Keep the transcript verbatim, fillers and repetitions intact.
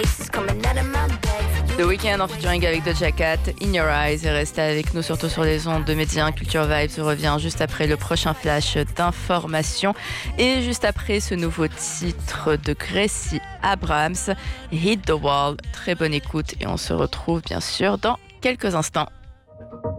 The Weeknd en featuring avec Doja Cat, In Your Eyes, et restez avec nous surtout sur les ondes de Média Culture Vibes. Je reviens juste après le prochain flash d'information et juste après ce nouveau titre de Gracie Abrams, Hit the Wall. Très bonne écoute et on se retrouve bien sûr dans quelques instants.